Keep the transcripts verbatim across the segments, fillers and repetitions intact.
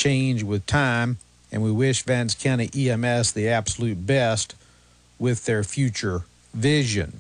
change with time, and we wish Vance County E M S the absolute best with their future vision.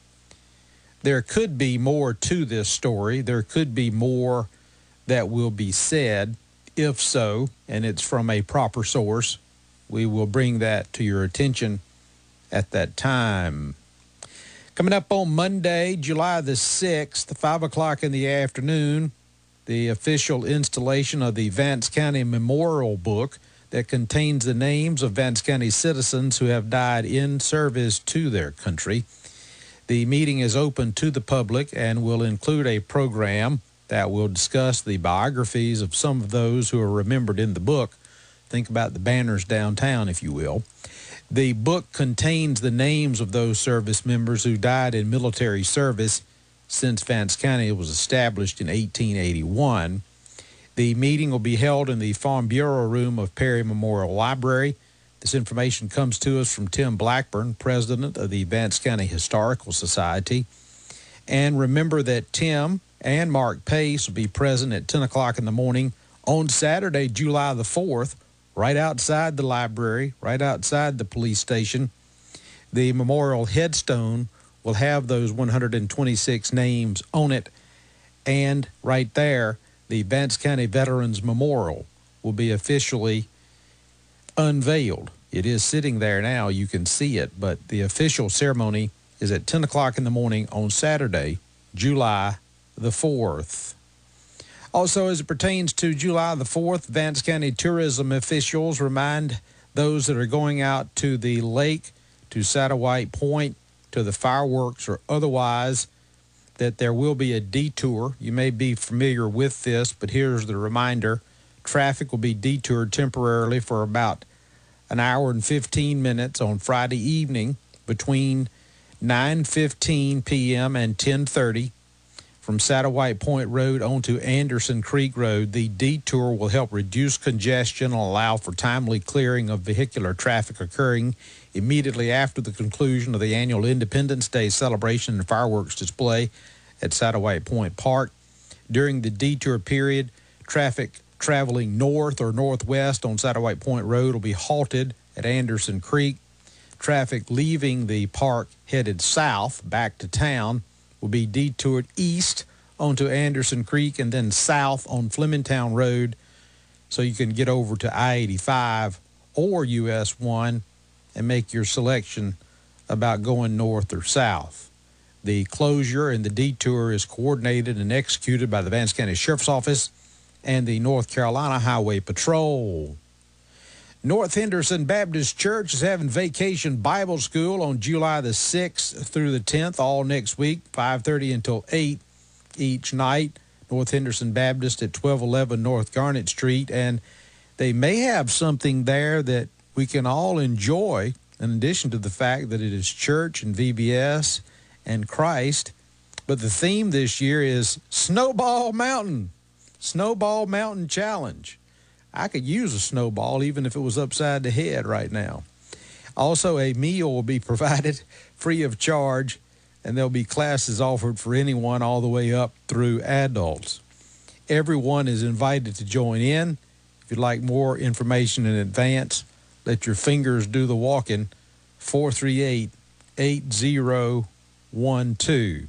There could be more to this story. There could be more that will be said. If so, and it's from a proper source, we will bring that to your attention at that time. Coming up on Monday, July the sixth, five o'clock in the afternoon, the official installation of the Vance County Memorial Book that contains the names of Vance County citizens who have died in service to their country. The meeting is open to the public and will include a program that will discuss the biographies of some of those who are remembered in the book. Think about the banners downtown, if you will. The book contains the names of those service members who died in military service since Vance County was established in eighteen eighty-one. The meeting will be held in the Farm Bureau room of Perry Memorial Library. This information comes to us from Tim Blackburn, president of the Vance County Historical Society. And remember that Tim and Mark Pace will be present at ten o'clock in the morning on Saturday, July the fourth, right outside the library, right outside the police station. The memorial headstone will have those one hundred twenty-six names on it, and right there, the Vance County Veterans Memorial will be officially unveiled. It is sitting there now. You can see it, but the official ceremony is at ten o'clock in the morning on Saturday, July the fourth. Also, as it pertains to July the fourth, Vance County tourism officials remind those that are going out to the lake, to Satterwhite Point, to the fireworks or otherwise, that there will be a detour. You may be familiar with this, but here's the reminder. Traffic will be detoured temporarily for about an hour and fifteen minutes on Friday evening between nine fifteen p.m. and ten thirty. From Satterwhite Point Road onto Anderson Creek Road. The detour will help reduce congestion and allow for timely clearing of vehicular traffic occurring immediately after the conclusion of the annual Independence Day celebration and fireworks display at Satterwhite Point Park. During the detour period, traffic traveling north or northwest on Satterwhite Point Road will be halted at Anderson Creek. Traffic leaving the park headed south back to town will be detoured east onto Anderson Creek and then south on Flemingtown Road, so you can get over to I eighty-five or U S one and make your selection about going north or south. The closure and the detour is coordinated and executed by the Vance County Sheriff's Office and the North Carolina Highway Patrol. North Henderson Baptist Church is having Vacation Bible School on July the sixth through the tenth, all next week, five thirty until eight each night. North Henderson Baptist at twelve eleven North Garnett Street. And they may have something there that we can all enjoy, in addition to the fact that it is church and V B S and Christ. But the theme this year is Snowball Mountain, Snowball Mountain Challenge. I could use a snowball even if it was upside the head right now. Also, a meal will be provided free of charge, and there'll be classes offered for anyone all the way up through adults. Everyone is invited to join in. If you'd like more information in advance, let your fingers do the walking. four three eight, eight zero one two.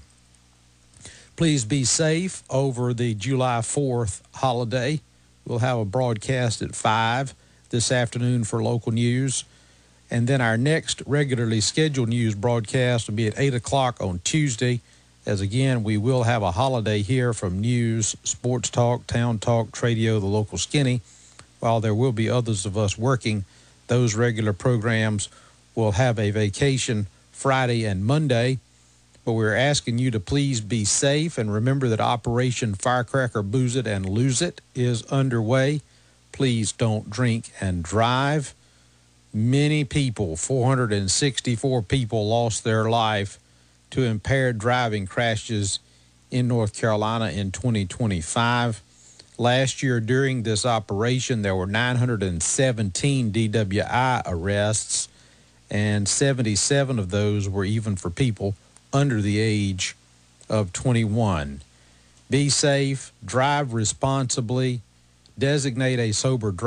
Please be safe over the July fourth holiday. We'll have a broadcast at five this afternoon for local news. And then our next regularly scheduled news broadcast will be at eight o'clock on Tuesday, as again, we will have a holiday here from news, sports talk, town talk, Tradio, the local skinny. While there will be others of us working, those regular programs will have a vacation Friday and Monday. But we're asking you to please be safe and remember that Operation Firecracker Booze It and Lose It is underway. Please don't drink and drive. Many people, four hundred sixty-four people, lost their life to impaired driving crashes in North Carolina in twenty twenty-five. Last year during this operation, there were nine hundred seventeen D W I arrests, and seventy-seven of those were even for people under the age of twenty-one. Be safe, drive responsibly, designate a sober driver.